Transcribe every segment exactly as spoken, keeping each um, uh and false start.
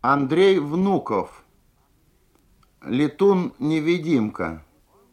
Андрей Внуков. Летун-невидимка.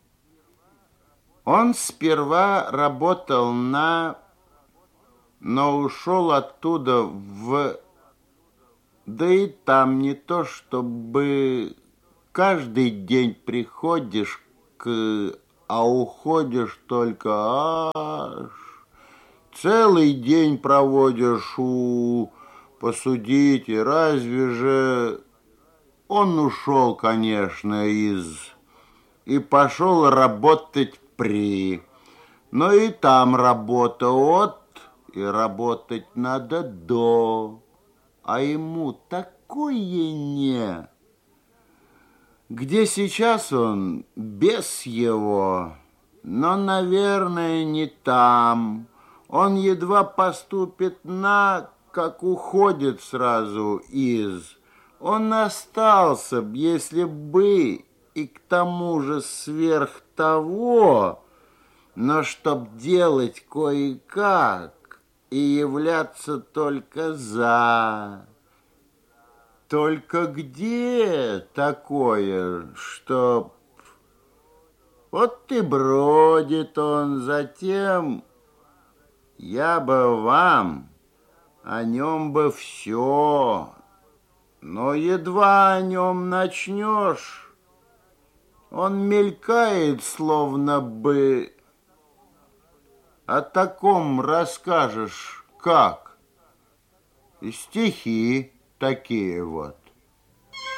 Он сперва работал на... но ушел оттуда в... Да и там не то, чтобы каждый день приходишь к... а уходишь только аж... Целый день проводишь у... Посудите, разве же... Он ушел, конечно, из... и пошел работать при... Но и там работа от, и работать надо до. А ему такое не... Где сейчас он, без его, но, наверное, не там. Он едва поступит на, как уходит сразу из... Он остался б, если бы, и к тому же сверх того, но чтоб делать кое-как и являться только за... Только где такое, чтоб... Вот и бродит он затем, я бы вам, о нем бы все... Но едва о нем начнешь, он мелькает, словно бы... О таком расскажешь как? И стихи такие вот.